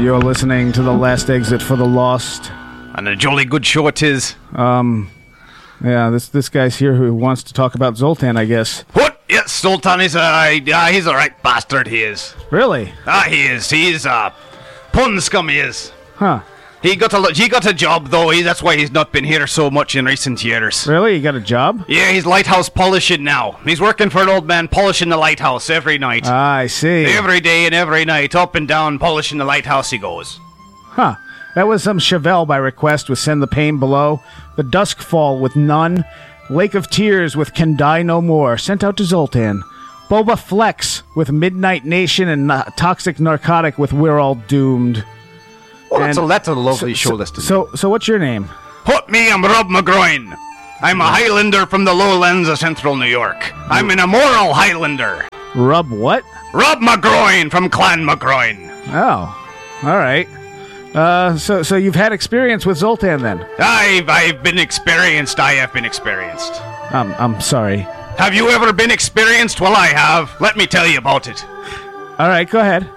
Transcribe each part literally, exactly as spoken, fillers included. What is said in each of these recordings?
You're listening to The Last Exit for the Lost. And a jolly good show it is. Um, yeah, this this guy's here who wants to talk about Zoltan, I guess. What? Yes, Zoltan is a... Uh, he's a right bastard, he is. Really? Ah, he is. He's a... pun scum, he is. Huh. He got a he got a job though. He, that's why he's not been here so much in recent years. Really? You got a job? Yeah, he's lighthouse polishing now. He's working for an old man polishing the lighthouse every night. Ah, I see. Every day and every night, up and down, polishing the lighthouse he goes. Huh. That was some Chevelle by request with Send the Pain Below. The Dusk Fall with None. Lake of Tears with Can Die No More. Sent out to Zoltan. Boba Flex with Midnight Nation and uh, Toxic Narcotic with We're All Doomed. Oh, that's a, that's a lovely so, show so, list. So, so what's your name? Put me, I'm Rob McGroin. I'm a Highlander from the lowlands of central New York. I'm an immoral Highlander. Rob what? Rob McGroin from Clan McGroin. Oh, all right. Uh, so, so you've had experience with Zoltan then? I've, I've been experienced. I have been experienced. Um, I'm sorry. Have you ever been experienced? Well, I have. Let me tell you about it. All right, go ahead.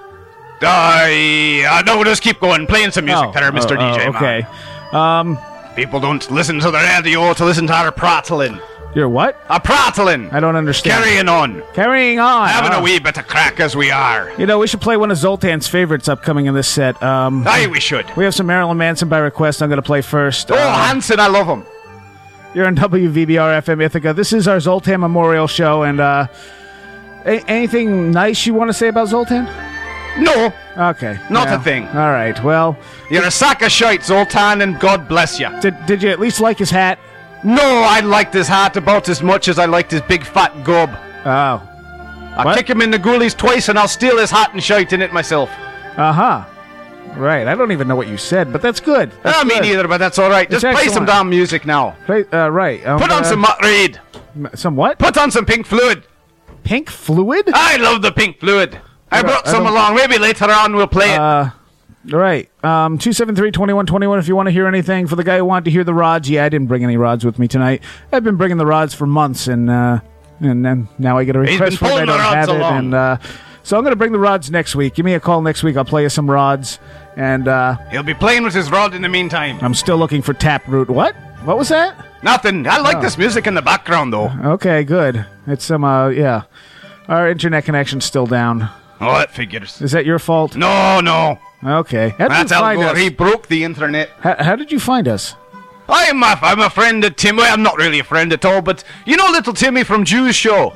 I uh, no, just keep going, playing some music oh, there, Mister oh, D J. Oh, okay. Man. Um, people don't listen to the radio to listen to our prattling. You're what? A prattling. I don't understand. Carrying on. Carrying on. Having oh. a wee bit of crack as we are. You know, we should play one of Zoltan's favorites upcoming in this set. Um, Aye, we should. We have some Marilyn Manson by request. I'm going to play first. Oh, uh, Hanson, I love him. You're on W V B R F M Ithaca. This is our Zoltan Memorial Show, and uh, a- anything nice you want to say about Zoltan? No. Okay. Not yeah. a thing. All right. Well, you're a sack of shite, Zoltan, and God bless you. Did Did you at least like his hat? No, I liked his hat about as much as I liked his big fat gob. Oh. I'll What? kick him in the ghoulies twice, and I'll steal his hat and shite in it myself. Uh huh. Right. I don't even know what you said, but that's good. That's Ah, me good. neither, but that's all right. It's Just play some excellent. damn music now. Play, uh, right. Um, Put on uh, some Mutt Reed. m- Some what? Put on some Pink Fluid. Pink Fluid? I love the Pink Fluid. I I don't- brought I some don't- along. Maybe later on we'll play it. Uh, right. Um, two seven three, two one two one if you want to hear anything. For the guy who wanted to hear the rods, yeah, I didn't bring any rods with me tonight. I've been bringing the rods for months, and uh, and then now I get a He's request been for it. I pulling the don't rods have it, along. and uh, so I'm going to bring the rods next week. Give me a call next week. I'll play you some rods, and uh, He'll be playing with his rod in the meantime. I'm still looking for Taproot. What? What was that? Nothing. I like Oh. this music in the background, though. Okay, good. It's some, uh, yeah. Our internet connection's still down. Oh, that figures. Is that your fault? No, no. Okay. How did That's you Al find Gore. us? He broke the internet. How, how did you find us? I'm a, I'm a friend of Tim. Well, I'm not really a friend at all, but you know little Timmy from Jew's show?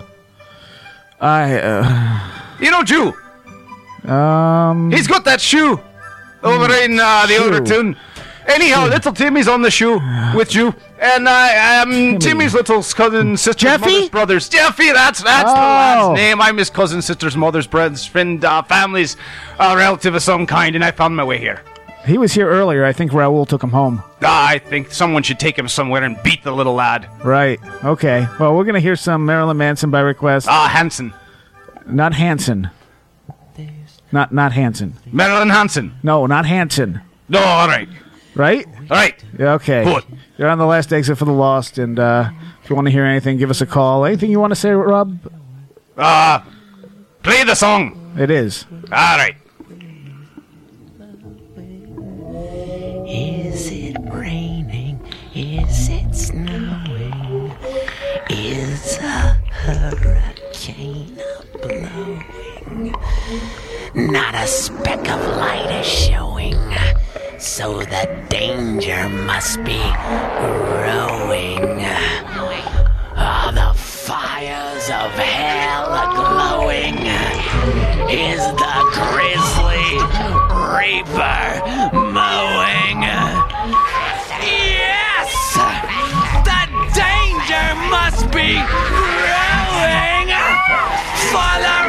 I, uh, You know Jew? um... He's got that shoe over in uh, the Shoe. other tune. Anyhow, little Timmy's on the shoe with you. And uh, um, Timmy's little cousin, sister's Jeffy? mother's brothers. Jeffy, that's that's Oh. the lad's name. I'm his cousin, sister's mother's brother's friend, uh, family's uh, relative of some kind, and I found my way here. He was here earlier. I think Raoul took him home. Ah, I think someone should take him somewhere and beat the little lad. Right. Okay. Well, we're going to hear some Marilyn Manson by request. Ah, Hanson. Not Hanson. Not not Hanson. Marilyn Hanson. No, not Hanson. No, all right. Right? All right. Yeah, okay. Good. You're on the last exit for the Lost, and uh, if you want to hear anything, give us a call. Anything you want to say, Rob? Uh, play the song. It is. All right. Is it raining? Is it snowing? Is a hurricane blowing? Not a speck of light is showing, so the danger must be growing. Are the fires of hell a-glowing? Is the grisly reaper mowing? Yes! The danger must be growing! For the